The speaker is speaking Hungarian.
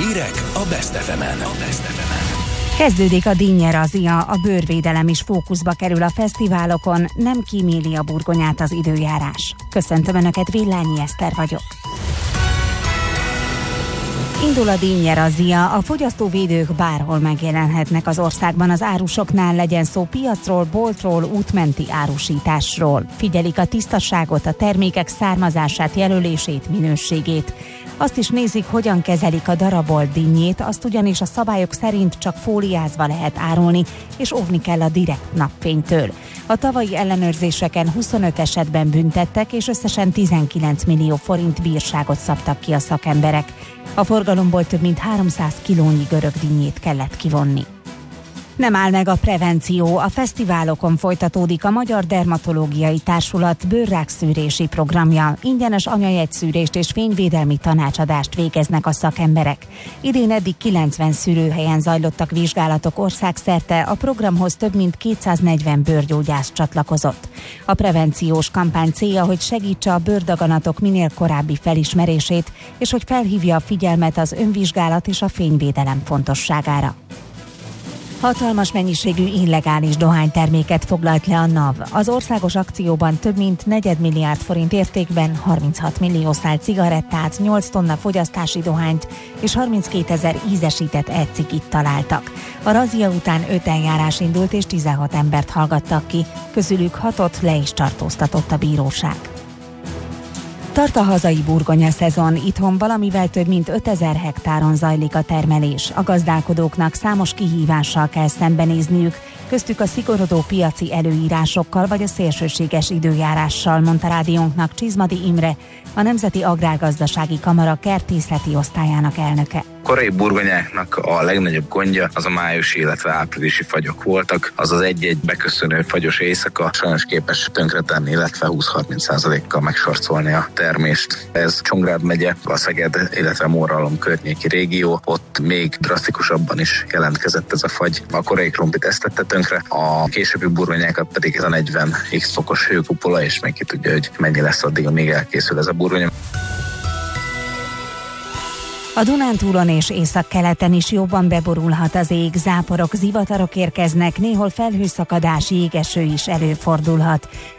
Hírek a Best FM-en. Kezdődik a dinnye-razia, a bőrvédelem is fókuszba kerül a fesztiválokon, nem kíméli a burgonyát az időjárás. Köszöntöm Önöket, Villányi Eszter vagyok. Indul a dinnye-razia, a fogyasztóvédők bárhol megjelenhetnek az országban az árusoknál, legyen szó piacról, boltról, útmenti árusításról. Figyelik a tisztaságot, a termékek származását, jelölését, minőségét. Azt is nézik, hogyan kezelik a darabolt dinnyét, azt ugyanis a szabályok szerint csak fóliázva lehet árulni, és óvni kell a direkt napfénytől. A tavalyi ellenőrzéseken 25 esetben büntettek, és összesen 19 millió forint bírságot szabtak ki a szakemberek. A forgalomból több mint 300 kilónyi görög dinnyét kellett kivonni. Nem áll meg a prevenció, a fesztiválokon folytatódik a Magyar Dermatológiai Társulat bőrrákszűrési programja. Ingyenes anyajegyszűrést és fényvédelmi tanácsadást végeznek a szakemberek. Idén eddig 90 szűrőhelyen zajlottak vizsgálatok országszerte, a programhoz több mint 240 bőrgyógyász csatlakozott. A prevenciós kampány célja, hogy segítse a bőrdaganatok minél korábbi felismerését, és hogy felhívja a figyelmet az önvizsgálat és a fényvédelem fontosságára. Hatalmas mennyiségű illegális dohányterméket foglalt le a NAV. Az országos akcióban több mint 4 milliárd forint értékben 36 millió szál cigarettát, 8 tonna fogyasztási dohányt és 32 000 ízesített e-cigit találtak. A razia után 5 eljárás indult és 16 embert hallgattak ki, közülük 6-ot le is tartóztatott a bíróság. Tart a hazai burgonya szezon, itthon valamivel több mint 5000 hektáron zajlik a termelés. A gazdálkodóknak számos kihívással kell szembenézniük, köztük a szigorodó piaci előírásokkal vagy a szélsőséges időjárással, mondta rádiónknak Csizmadi Imre, a Nemzeti Agrárgazdasági Kamara kertészeti osztályának elnöke. Korai burgonyáknak a legnagyobb gondja az a májusi, illetve áprilisi fagyok voltak. Az az egy-egy beköszönő fagyos éjszaka sajnos képes tönkretenni, illetve 20-30%-kal megsarcolni a termést. Ez Csongrád megye, a Szeged, illetve Móralom környéki régió. Ott még drasztikusabban is jelentkezett ez a fagy. A korai krumplit ezt tette tönkre, a későbbi burgonyákat pedig ez a 40x fokos hőkupola, és még ki tudja, hogy mennyi lesz addig, amíg elkészül ez a burgonya. A Dunántúlon és északkeleten is jobban beborulhat az ég, záporok, zivatarok érkeznek, néhol felhőszakadás, jégeső is előfordulhat.